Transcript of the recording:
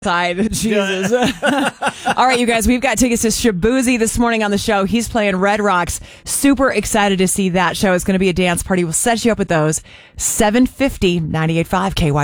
side. Jesus. All right, you guys, we've got tickets to Shaboozey this morning on the show. He's playing Red Rocks. Super excited to see that show. It's going to be a dance party. We'll set you up with those. 750 98.5 KY.